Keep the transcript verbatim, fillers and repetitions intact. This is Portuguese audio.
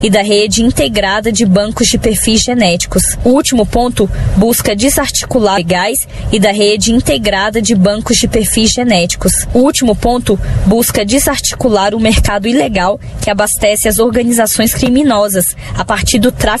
e da rede integrada de bancos de perfis genéticos. O último ponto busca desarticular legais e da rede integrada de bancos de perfis genéticos. O último ponto busca desarticular o mercado ilegal que abastece as organizações criminosas a partir do tráfico